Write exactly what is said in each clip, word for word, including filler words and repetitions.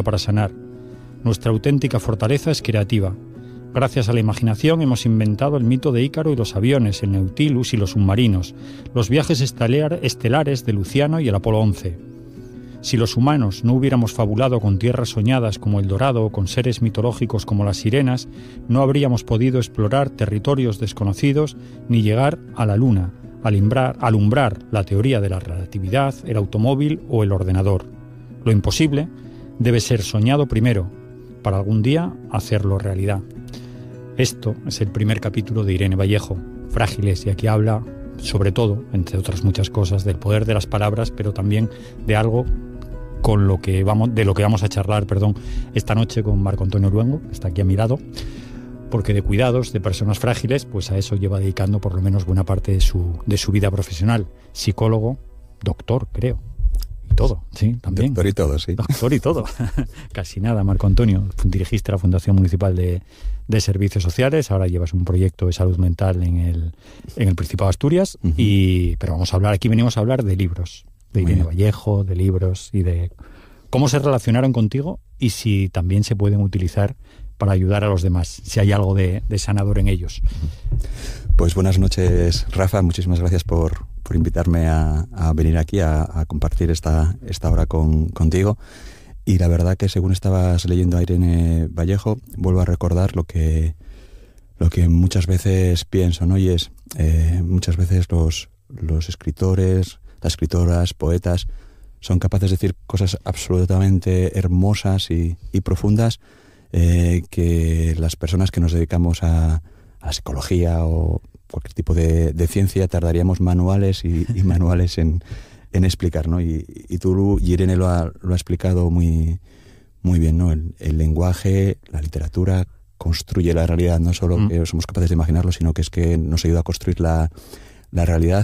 para sanar. Nuestra auténtica fortaleza es creativa. Gracias a la imaginación hemos inventado el mito de Ícaro y los aviones, el Nautilus y los submarinos, los viajes estelares de Luciano y el Apolo once. Si los humanos no hubiéramos fabulado con tierras soñadas como el Dorado o con seres mitológicos como las sirenas, no habríamos podido explorar territorios desconocidos ni llegar a la Luna, alumbrar, alumbrar la teoría de la relatividad, el automóvil o el ordenador. Lo imposible debe ser soñado primero, para algún día hacerlo realidad. Esto es el primer capítulo de Irene Vallejo, Frágiles, y aquí habla, sobre todo, entre otras muchas cosas, del poder de las palabras, pero también de algo con lo que vamos, de lo que vamos a charlar, perdón, esta noche con Marco Antonio Luengo, que está aquí a mi lado, porque de cuidados de personas frágiles, pues a eso lleva dedicando por lo menos buena parte de su, de su vida profesional. Psicólogo, doctor, creo. Y todo, sí, también. Doctor y todo, sí. Doctor y todo. Casi nada, Marco Antonio. Dirigiste la Fundación Municipal de, de Servicios Sociales, ahora llevas un proyecto de salud mental en el, en el Principado de Asturias, uh-huh. y, pero vamos a hablar, aquí venimos a hablar de libros, de Irene Vallejo, de libros y de cómo se relacionaron contigo y si también se pueden utilizar para ayudar a los demás, si hay algo de, de sanador en ellos. Pues buenas noches, Rafa, muchísimas gracias por, por invitarme a, a venir aquí a, a compartir esta, esta hora con, contigo. Y la verdad que según estabas leyendo a Irene Vallejo, vuelvo a recordar lo que, lo que muchas veces pienso, ¿no? Y es, eh, muchas veces los, los escritores, las escritoras, poetas, son capaces de decir cosas absolutamente hermosas y, y profundas, eh, que las personas que nos dedicamos a, a la psicología o cualquier tipo de, de ciencia tardaríamos manuales y, y manuales en, en explicar, ¿no? Y, y tú, y Irene lo ha, lo ha explicado muy, muy bien, ¿no? El, el lenguaje, la literatura construye la realidad, no solo mm. que somos capaces de imaginarlo, sino que es que nos ayuda a construir la, la realidad.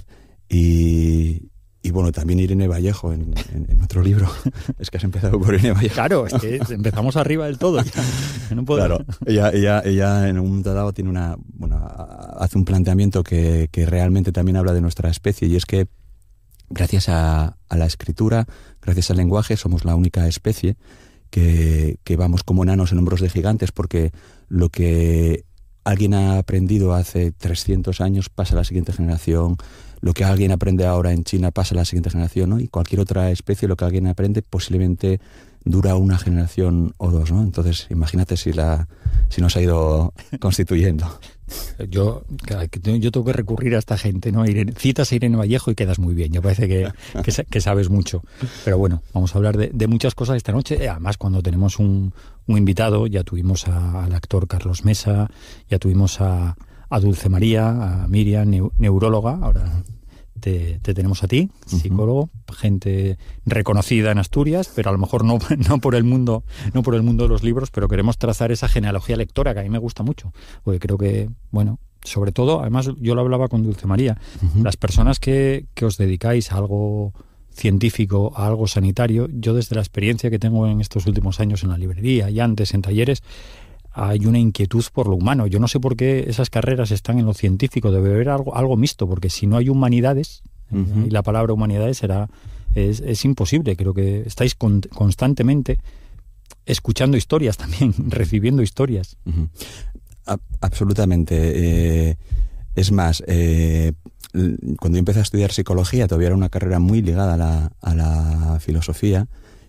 Y, y bueno, también Irene Vallejo en, en, en otro libro. Es que has empezado por Irene Vallejo. Claro, es que empezamos arriba del todo. No puedo... Claro, ella, ella, ella en un momento dado tiene una, bueno, hace un planteamiento que, que realmente también habla de nuestra especie, y es que gracias a, a la escritura, gracias al lenguaje, somos la única especie que, que vamos como enanos en hombros de gigantes, porque lo que alguien ha aprendido hace trescientos años pasa a la siguiente generación, lo que alguien aprende ahora en China pasa a la siguiente generación, ¿no? Y cualquier otra especie, lo que alguien aprende posiblemente dura una generación o dos, ¿no? Entonces, imagínate si la si nos ha ido constituyendo. Yo, yo tengo que recurrir a esta gente, ¿no? Irene, citas a Irene Vallejo y quedas muy bien. Me parece que, que, que sabes mucho. Pero bueno, vamos a hablar de, de muchas cosas esta noche. Además, cuando tenemos un, un invitado, ya tuvimos a, al actor Carlos Mesa, ya tuvimos a, a Dulce María, a Miriam, neu, neuróloga, ahora te, te tenemos a ti, psicólogo, uh-huh. gente reconocida en Asturias, pero a lo mejor no, no por el mundo, no por el mundo de los libros, pero queremos trazar esa genealogía lectora que a mí me gusta mucho, porque creo que, bueno, sobre todo, además yo lo hablaba con Dulce María, uh-huh. las personas que, que os dedicáis a algo científico, a algo sanitario, yo desde la experiencia que tengo en estos últimos años en la librería y antes en talleres, hay una inquietud por lo humano. Yo no sé por qué esas carreras están en lo científico, debe haber algo, algo mixto, porque si no hay humanidades, uh-huh. y la palabra humanidades será, es, es imposible. Creo que estáis con, constantemente escuchando historias también, recibiendo historias. Uh-huh. A- absolutamente. Eh, es más, eh, cuando yo empecé a estudiar psicología, todavía era una carrera muy ligada a la, a la filosofía,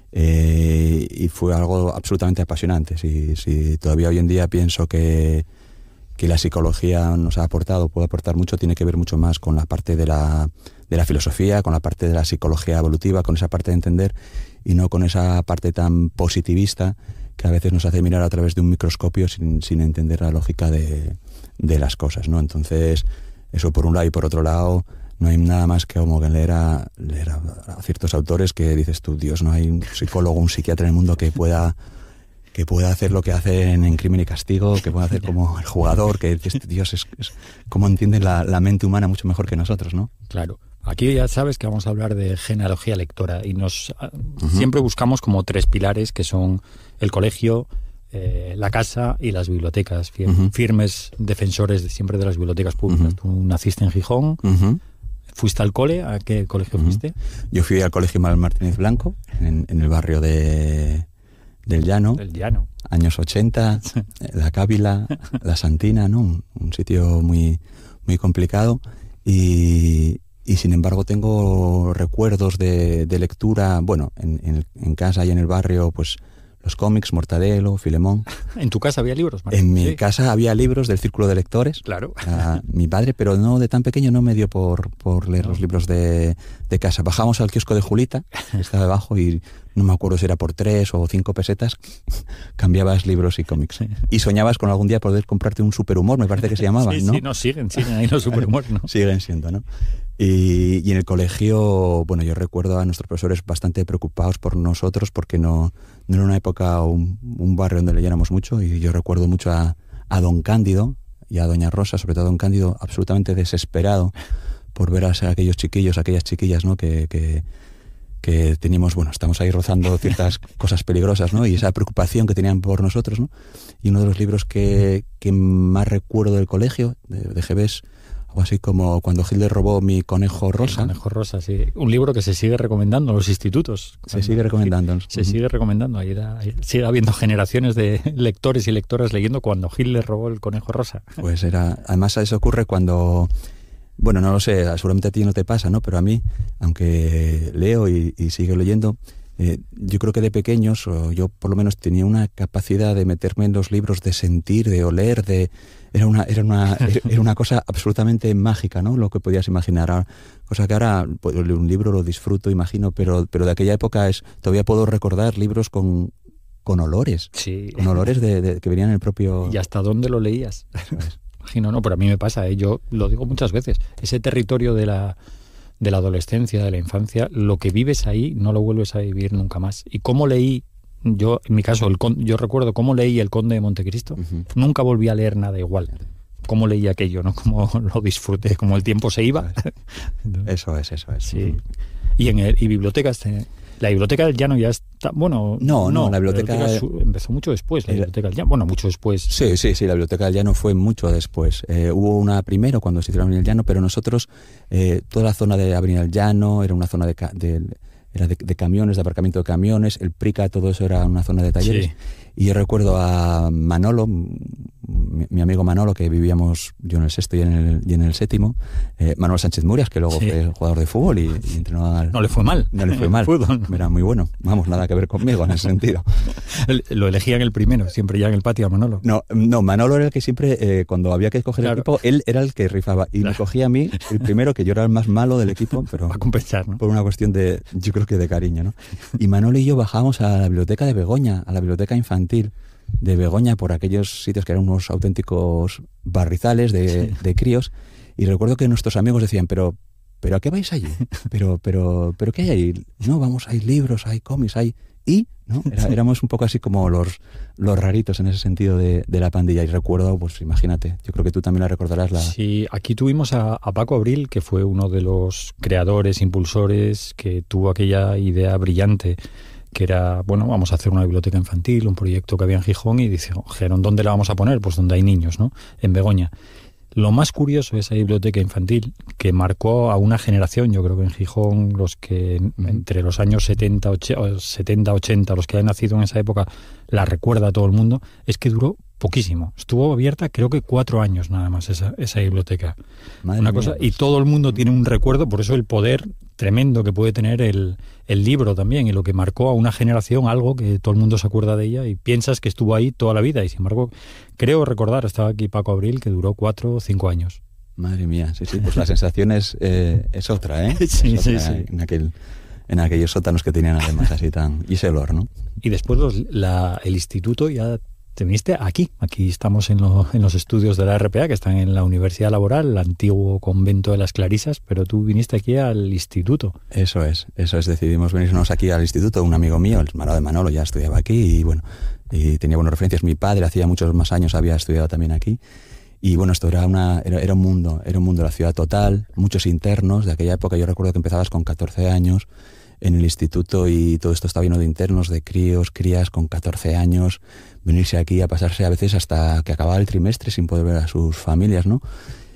Eh, y fue algo absolutamente apasionante. Si, si todavía hoy en día pienso que, que la psicología nos ha aportado, puede aportar mucho, tiene que ver mucho más con la parte de la, de la filosofía, con la parte de la psicología evolutiva, con esa parte de entender, y no con esa parte tan positivista que a veces nos hace mirar a través de un microscopio sin, sin entender la lógica de, de las cosas, ¿no? Entonces, eso por un lado, y por otro lado, no hay nada más que como que leer a, leer a, a ciertos autores que dices tú, Dios, no hay un psicólogo, un psiquiatra en el mundo que pueda que pueda hacer lo que hacen en Crimen y Castigo, que pueda hacer como el jugador, que dices, Dios, es, es cómo entienden la, la mente humana mucho mejor que nosotros, ¿no? Claro. Aquí ya sabes que vamos a hablar de genealogía lectora y nos uh-huh. siempre buscamos como tres pilares que son el colegio, eh, la casa y las bibliotecas, fir- uh-huh. firmes defensores de, siempre de las bibliotecas públicas. Uh-huh. Tú naciste en Gijón. Uh-huh. ¿Fuiste al cole? ¿A qué colegio uh-huh. fuiste? Yo fui al colegio Manuel Martínez Blanco, en, en el barrio de, del llano, del llano. Años ochenta, la Cávila, la Santina, ¿no? Un, un sitio muy, muy complicado y, y sin embargo tengo recuerdos de, de lectura, bueno, en, en, en casa y en el barrio, pues los cómics, Mortadelo, Filemón. ¿En tu casa había libros, Martín? En mi sí. casa había libros del Círculo de Lectores. Claro. A mi padre, pero no de tan pequeño, no me dio por, por leer no. los libros de, de casa. Bajamos al kiosco de Julita, que estaba debajo, y no me acuerdo si era por tres o cinco pesetas, cambiabas libros y cómics. Sí. Y soñabas con algún día poder comprarte un Superhumor, me parece que se llamaban, sí, ¿no? Sí, no, siguen, siguen ahí los Superhumor, ¿no? Siguen siendo, ¿no? Y, y en el colegio, bueno, yo recuerdo a nuestros profesores bastante preocupados por nosotros porque no, no era una época o un, un barrio donde leyéramos mucho, y yo recuerdo mucho a, a don Cándido y a doña Rosa, sobre todo a don Cándido, absolutamente desesperado por ver a aquellos chiquillos, aquellas chiquillas, ¿no? Que, que, que teníamos, bueno, estamos ahí rozando ciertas cosas peligrosas, ¿no? Y esa preocupación que tenían por nosotros, ¿no? Y uno de los libros que, que más recuerdo del colegio, de, de G B S, o así como Cuando Hitler robó mi conejo rosa. El conejo rosa, sí. Un libro que se sigue recomendando en los institutos. Se sigue recomendando. Se uh-huh. sigue recomendando. Ahí, da, ahí sigue habiendo generaciones de lectores y lectoras leyendo Cuando Hitler robó el conejo rosa. Pues era... Además eso ocurre cuando... Bueno, no lo sé, seguramente a ti no te pasa, ¿no? Pero a mí, aunque leo y, y sigo leyendo, eh, yo creo que de pequeños, o yo por lo menos tenía una capacidad de meterme en los libros, de sentir, de oler, de... Era una, era una, era una cosa absolutamente mágica, ¿no? Lo que podías imaginar. Ahora, cosa que ahora pues, un libro lo disfruto, imagino, pero, pero de aquella época es todavía puedo recordar libros con, con olores. Sí. Con olores de, de, que venían en el propio... ¿Y hasta dónde lo leías? Eso es. Imagino, no, pero a mí me pasa, ¿eh? Yo lo digo muchas veces. Ese territorio de la, de la adolescencia, de la infancia, lo que vives ahí no lo vuelves a vivir nunca más. Y cómo leí... Yo, en mi caso, el con, yo recuerdo cómo leí El Conde de Montecristo. Uh-huh. Nunca volví a leer nada igual. Cómo leí aquello, ¿no? Cómo lo disfruté, cómo el tiempo se iba. Eso es, eso es. Sí. Uh-huh. Y en el, y bibliotecas, eh, la biblioteca del Llano ya está, bueno... No, no, no la biblioteca... La biblioteca empezó mucho después, la el, biblioteca del Llano. Bueno, mucho después. Sí, sí, sí, la biblioteca del Llano fue mucho después. Eh, hubo una primero cuando se hicieron en el Llano, pero nosotros, eh, toda la zona de Avenida del Llano era una zona de... de era de, de camiones, de aparcamiento de camiones, el Prica, todo eso era una zona de talleres. Sí. Y yo recuerdo a Manolo, mi, mi amigo Manolo, que vivíamos yo en el sexto y en el, y en el séptimo, eh, Manuel Sánchez Murias, que luego sí. fue jugador de fútbol y, y entrenó al... No le fue mal. No le fue mal. Fútbol. Era muy bueno. Vamos, nada que ver conmigo en ese sentido. Lo elegían el primero, siempre ya en el patio a Manolo. No, no Manolo era el que siempre, eh, cuando había que escoger claro. el equipo, él era el que rifaba. Y claro. me cogía a mí, el primero, que yo era el más malo del equipo, pero... Para compensar, ¿no? Por una cuestión de, yo creo que de cariño, ¿no? Y Manolo y yo bajábamos a la biblioteca de Begoña, a la biblioteca infantil de Begoña, por aquellos sitios que eran unos auténticos barrizales de, sí. de críos, y recuerdo que nuestros amigos decían, pero pero ¿a qué vais allí? Pero pero pero ¿qué hay ahí? No, vamos, hay libros, hay cómics, hay... Y, ¿no? Era, éramos un poco así como los, los raritos en ese sentido de, de la pandilla, y recuerdo, pues imagínate, yo creo que tú también la recordarás. La... Sí, aquí tuvimos a, a Paco Abril, que fue uno de los creadores, impulsores, que tuvo aquella idea brillante, que era, bueno, vamos a hacer una biblioteca infantil, un proyecto que había en Gijón, y dijeron, ¿dónde la vamos a poner? Pues donde hay niños, ¿no? En Begoña. Lo más curioso de esa biblioteca infantil, que marcó a una generación, yo creo que en Gijón, los que entre los años setenta, ochenta, los que han nacido en esa época, la recuerda a todo el mundo, es que duró poquísimo. Estuvo abierta creo que cuatro años nada más esa, esa biblioteca. Madre una cosa, mía, pues... Y todo el mundo tiene un recuerdo, por eso el poder tremendo que puede tener el, el libro también, y lo que marcó a una generación, algo que todo el mundo se acuerda de ella y piensas que estuvo ahí toda la vida, y sin embargo creo recordar, estaba aquí Paco Abril, que duró cuatro o cinco años. Madre mía, sí, sí, pues la sensación es, eh, es otra, ¿eh? Sí, es sí, otra, sí. En aquel... en aquellos sótanos que tenían además así tan... y ese olor, ¿no? Y después los, la, el instituto ya... Te viniste aquí, aquí estamos en, lo, en los estudios de la R P A, que están en la Universidad Laboral, el antiguo convento de las Clarisas, pero tú viniste aquí al instituto. Eso es, eso es, decidimos venirnos aquí al instituto, un amigo mío, el hermano de Manolo, ya estudiaba aquí y bueno, y tenía buenas referencias, mi padre hacía muchos más años había estudiado también aquí, y bueno, esto era, una, era, era un mundo, era un mundo, la ciudad total, muchos internos, de aquella época yo recuerdo que empezabas con catorce años, en el instituto, y todo esto está lleno de internos, de críos, crías con catorce años, venirse aquí a pasarse a veces hasta que acababa el trimestre sin poder ver a sus familias, ¿no?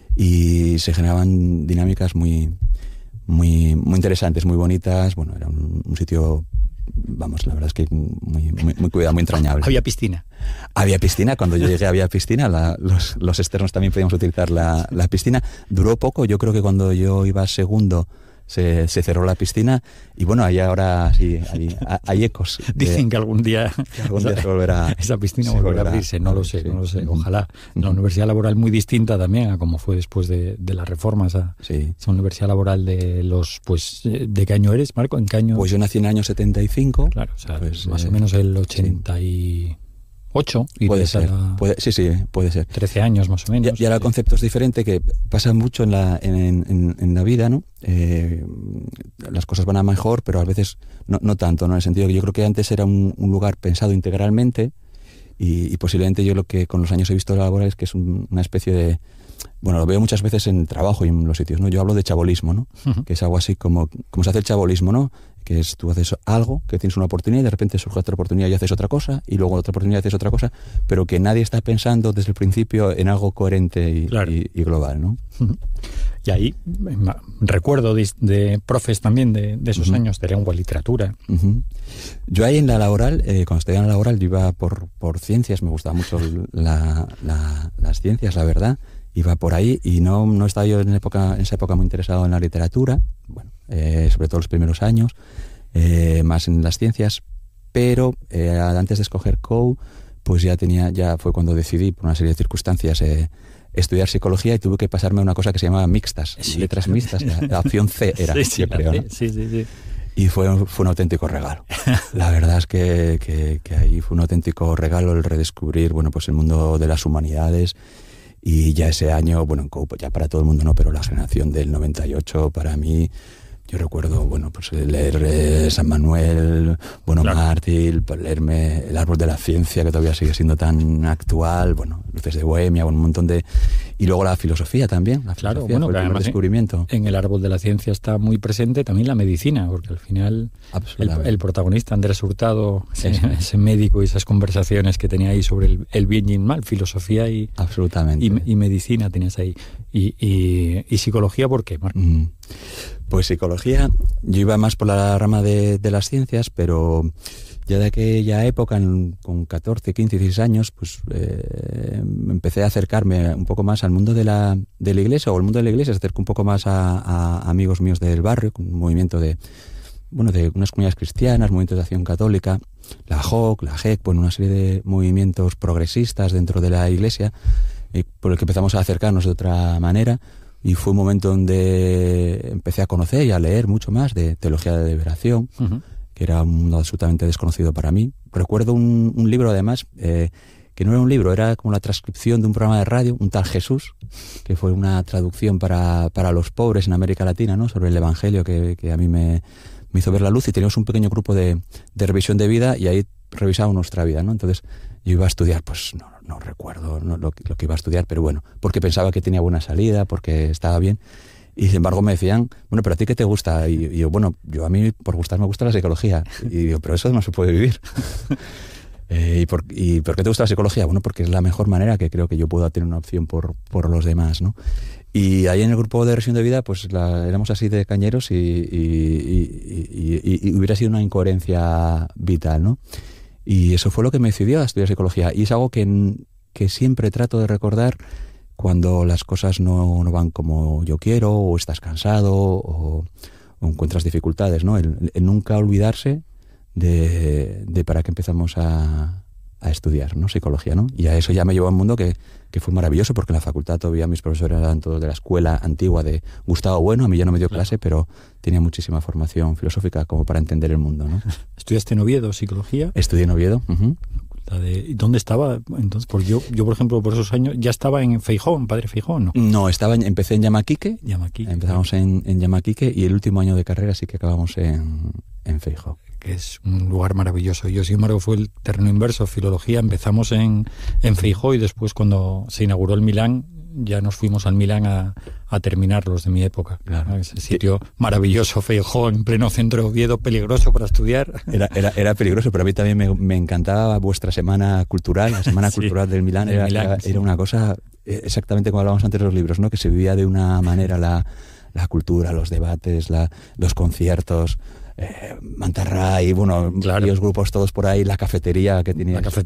Y se generaban dinámicas muy, muy, muy interesantes, muy bonitas. Bueno, era un, un sitio vamos, la verdad es que muy, muy, muy cuidado, muy entrañable. ¿Había piscina? Había piscina, cuando yo llegué había piscina, la, los, los externos también podíamos utilizar la, la piscina. Duró poco, yo creo que cuando yo iba segundo se, se cerró la piscina y bueno, ahí ahora sí, hay, hay ecos. Dicen de, que algún día, que algún día esa, se volverá, esa piscina volverá, volverá a abrirse, no lo sé, sí. no lo sé, ojalá. Uh-huh. La universidad laboral muy distinta también a como fue después de, de la reforma, esa, sí. esa universidad laboral de los, pues, ¿de qué año eres, Marco? ¿En qué año? Pues yo nací en el año setenta y cinco. Claro, o sea, pues, más eh, o menos el ochenta y ocho. Sí. Puede ser, la... puede, sí, sí, puede ser. trece años más o menos. Y, y ahora el concepto es diferente, que pasa mucho en la, en, en, en la vida, ¿no? Eh, las cosas van a mejor, pero a veces no, no tanto, ¿no? En el sentido que yo creo que antes era un, un lugar pensado integralmente y, y posiblemente yo lo que con los años he visto laboral es que es un, una especie de... Bueno, lo veo muchas veces en trabajo y en los sitios, ¿no? Yo hablo de chabolismo, ¿no? Uh-huh. Que es algo así como, como se hace el chabolismo, ¿no? Que es, tú haces algo, que tienes una oportunidad y de repente surge otra oportunidad y haces otra cosa, y luego otra oportunidad y haces otra cosa, pero que nadie está pensando desde el principio en algo coherente y, claro. y, y global, ¿no? Uh-huh. Y ahí recuerdo de, de profes también de, de esos uh-huh. años de lengua y literatura. Uh-huh. Yo ahí en la laboral, eh, cuando estudiaba en la laboral, yo iba por, por ciencias, me gustaba mucho la, la, las ciencias, la verdad. Iba por ahí y no, no estaba yo en, época, en esa época muy interesado en la literatura, bueno, eh, sobre todo los primeros años, eh, más en las ciencias, pero eh, antes de escoger C O U, pues ya tenía, ya fue cuando decidí, por una serie de circunstancias, eh, estudiar psicología y tuve que pasarme a una cosa que se llamaba mixtas, sí, letras claro. mixtas, la, la opción C era, sí, sí, yo creo, ¿no? sí, sí, sí. Y fue, fue un auténtico regalo. La verdad es que, que, que ahí fue un auténtico regalo el redescubrir, bueno, pues el mundo de las humanidades. Y ya ese año, bueno, en C O U, pues ya para todo el mundo no, pero la generación del noventa y ocho, para mí, yo recuerdo, bueno, pues leer eh, San Manuel, bueno, claro. Mártir, pues leerme El árbol de la ciencia, que todavía sigue siendo tan actual, bueno, Luces de Bohemia, bueno, un montón de... Y luego la filosofía también, la claro, filosofía bueno, fue el primer descubrimiento. En El árbol de la ciencia está muy presente también la medicina, porque al final el, el protagonista, Andrés Hurtado, ese, ese médico y esas conversaciones que tenía ahí sobre el, el bien y el mal, filosofía y, absolutamente. y, y medicina tenías ahí. Y, y, y psicología, ¿por qué, Marco? Mm. Pues psicología, yo iba más por la rama de, de las ciencias, pero ya de aquella época, en, con catorce, quince, dieciséis años, pues eh, empecé a acercarme un poco más al mundo de la, de la iglesia, o el mundo de la iglesia se acercó un poco más a, a amigos míos del barrio, con un movimiento de, bueno, de unas comunidades cristianas, movimientos de acción católica, la J O C, la J E C, bueno, una serie de movimientos progresistas dentro de la iglesia, y por el que empezamos a acercarnos de otra manera. Y fue un momento donde empecé a conocer y a leer mucho más de teología de liberación, uh-huh. que era un mundo absolutamente desconocido para mí. Recuerdo un, un libro, además, eh, que no era un libro, era como la transcripción de un programa de radio, un tal Jesús, que fue una traducción para, para los pobres en América Latina, ¿no? Sobre el Evangelio, que, que a mí me, me hizo ver la luz, y teníamos un pequeño grupo de, de revisión de vida, y ahí revisábamos nuestra vida, ¿no? Entonces yo iba a estudiar, pues no, no recuerdo no, lo, lo que iba a estudiar, pero bueno, porque pensaba que tenía buena salida, porque estaba bien. Y sin embargo me decían, bueno, pero ¿a ti qué te gusta? Y, y yo, bueno, yo a mí por gustar me gusta la psicología. Y digo, pero eso no se puede vivir. eh, ¿y, por, ¿Y por qué te gusta la psicología? Bueno, porque es la mejor manera que creo que yo puedo tener una opción por, por los demás, ¿no? Y ahí en el grupo de revisión de vida, pues la, éramos así de cañeros y, y, y, y, y hubiera sido una incoherencia vital, ¿no? Y eso fue lo que me decidió a estudiar psicología. Y es algo que, que siempre trato de recordar cuando las cosas no, no van como yo quiero, o estás cansado, o, o encuentras dificultades, ¿no? El, el nunca olvidarse de, de para qué empezamos a, a estudiar, ¿no? Psicología, ¿no? Y a eso ya me llevó a un mundo que, que fue maravilloso, porque en la facultad todavía mis profesores eran todos de la escuela antigua de Gustavo Bueno. A mí ya no me dio clase, pero tenía muchísima formación filosófica como para entender el mundo, ¿no? ¿Estudiaste en Oviedo psicología? Estudié en Oviedo. Uh-huh. ¿Y dónde estaba entonces? Porque yo, yo, por ejemplo, por esos años ya estaba en Feijóo, en Padre Feijóo, ¿no? No, estaba en, empecé en Llamaquique. Llamaquique. Empezamos claro. en, en Llamaquique, y el último año de carrera sí que acabamos en, en Feijóo. Que es un lugar maravilloso. Yo, sin embargo, fue el terreno inverso, filología. Empezamos en, en Feijóo, y después, cuando se inauguró el Milán, ya nos fuimos al Milán a, a terminar los de mi época. Claro. Ese sitio maravilloso, Feijóo, en pleno centro de Oviedo, peligroso para estudiar. Era, era, era peligroso, pero a mí también me, me encantaba vuestra semana cultural, la semana sí, cultural del Milán. Era, Milán, era, sí. era una cosa, exactamente como hablábamos antes de los libros, ¿no? Que se vivía de una manera la, la cultura, los debates, la, los conciertos. eh, Mantarraya y bueno, claro. varios grupos todos por ahí, la cafetería que tenía la cafetería